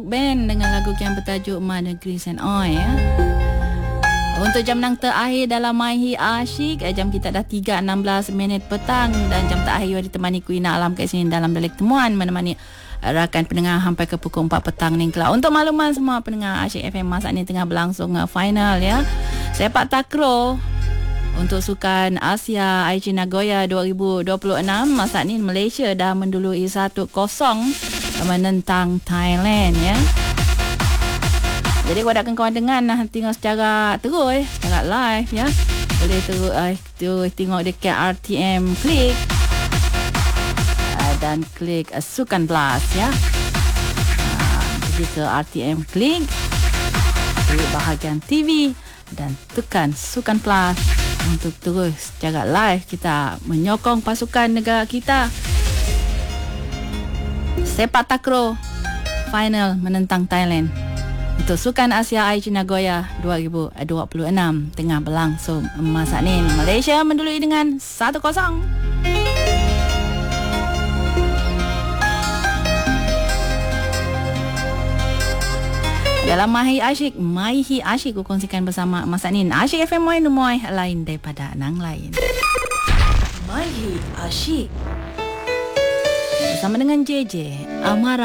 Band dengan lagu yang bertajuk Mother Grease and Oil ya. Untuk jam menang terakhir dalam MyHit Asyik, jam kita dah 3.16 minit petang dan jam terakhir ditemani Kuina Alam kat sini dalam Delik Temuan menemani rakan pendengar sampai ke pukul 4 petang ni kelak. Untuk makluman semua pendengar Asyik FM, masa ni tengah berlangsung final ya. Sepak takraw untuk Sukan Asia Aichi Nagoya 2026. Masa ni Malaysia dah mendului 1-0 menentang Thailand ya. Jadi kepada kawan-kawan dengar nak tengok secara terus, secara live ya. Boleh terus tengok dekat RTM Klik dan klik Sukan Plus ya. Pergi ke RTM Klik, klik bahagian TV dan tekan Sukan Plus untuk terus secara live kita menyokong pasukan negara kita. Sepak takraw final menentang Thailand untuk Sukan Asia Aichi Nagoya 2026 tengah berlangsung masa ni. Malaysia mendului dengan 1-0. Dalam MyHit Asyik ku kongsikan bersama masa ni. Asyik FM Moy lain daripada nang lain. MyHit Asyik bersama dengan JJ Amara.